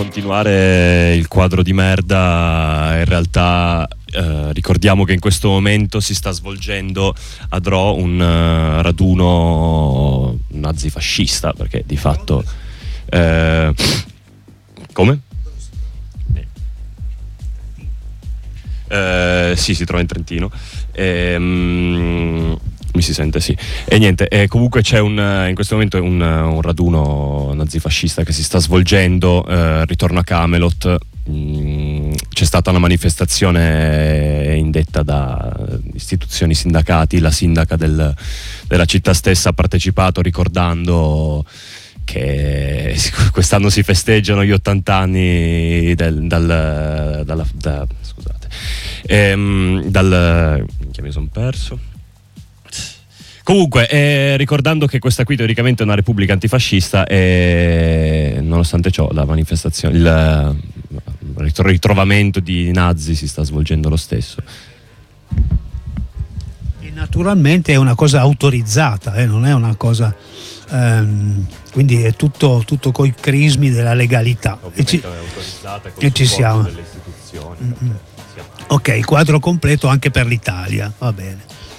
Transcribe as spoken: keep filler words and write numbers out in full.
continuare il quadro di merda, in realtà eh, ricordiamo che in questo momento si sta svolgendo a Dro un uh, raduno nazifascista, perché di fatto eh, come? Eh, sì, si trova in Trentino. Ehm, mi si sente, sì. E niente, eh, comunque c'è un in questo momento un, un raduno nazifascista che si sta svolgendo eh, ritorno a Camelot. Mm, c'è stata una manifestazione indetta da istituzioni sindacati, la sindaca del, della città stessa ha partecipato ricordando che quest'anno si festeggiano gli ottanta anni del, dal, dalla, da, scusate, ehm, dal, che mi sono perso. Comunque, eh, ricordando che questa qui teoricamente è una repubblica antifascista e nonostante ciò la manifestazione, il ritrovamento di nazi si sta svolgendo lo stesso. E naturalmente è una cosa autorizzata, eh, non è una cosa... Ehm, quindi è tutto, tutto coi crismi della legalità. Ovviamente e ci, è autorizzata con e ci siamo. delle istituzioni. Mm-hmm. Ok, quadro completo anche per l'Italia, va bene.